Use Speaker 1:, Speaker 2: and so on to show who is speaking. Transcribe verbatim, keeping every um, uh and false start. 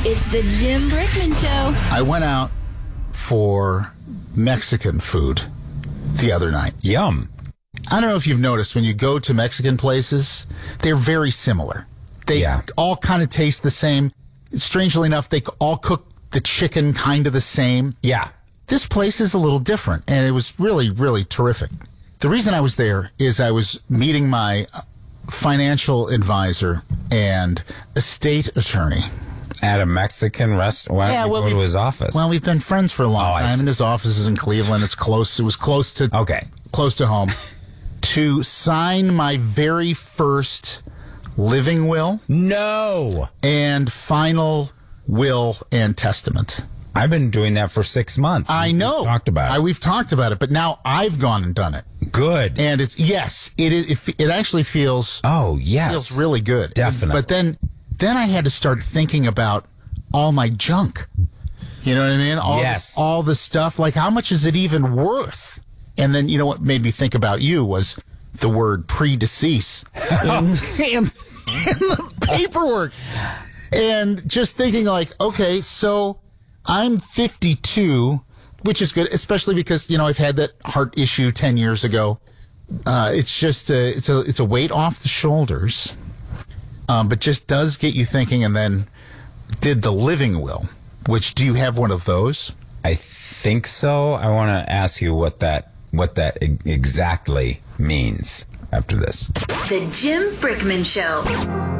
Speaker 1: It's the Jim Brickman Show.
Speaker 2: I went out for Mexican food the other night.
Speaker 3: Yum.
Speaker 2: I don't know if you've noticed when you go to Mexican places, they're very similar. They
Speaker 3: Yeah.
Speaker 2: all kind of taste the same. Strangely enough, they all cook the chicken kind of the same.
Speaker 3: Yeah.
Speaker 2: This place is a little different, and it was really, really terrific. The reason I was there is I was meeting my financial advisor and estate attorney.
Speaker 3: At a Mexican restaurant? Why
Speaker 2: Yeah,
Speaker 3: don't you
Speaker 2: well,
Speaker 3: go to
Speaker 2: we-
Speaker 3: his office?
Speaker 2: Well, we've been friends for a long
Speaker 3: Oh, I
Speaker 2: time,
Speaker 3: see.
Speaker 2: and his office is in Cleveland. It's close. It was close to
Speaker 3: Okay.
Speaker 2: close to home. To sign my very first living will
Speaker 3: No.
Speaker 2: and final will and testament.
Speaker 3: I've been doing that for six months.
Speaker 2: I
Speaker 3: We've
Speaker 2: know.
Speaker 3: talked about it.
Speaker 2: I, we've talked about it, but now I've gone and done it.
Speaker 3: Good.
Speaker 2: And it's, yes, it is. It, it actually feels,
Speaker 3: oh, yes.
Speaker 2: feels really good.
Speaker 3: Definitely.
Speaker 2: But then, then I had to start thinking about all my junk. You know what I mean? All
Speaker 3: Yes.
Speaker 2: This, all the stuff. Like, how much is it even worth? And then, you know what made me think about you was the word predecease in, in, in the paperwork. And just thinking like, okay, so I'm fifty-two, which is good, especially because, you know, I've had that heart issue ten years ago. Uh, it's just a, it's a, it's a weight off the shoulders, um, but just does get you thinking. And then did the living will, which, do you have one of those?
Speaker 3: I think so. I want to ask you what that what that e- exactly means after this.
Speaker 1: The Jim Brickman Show.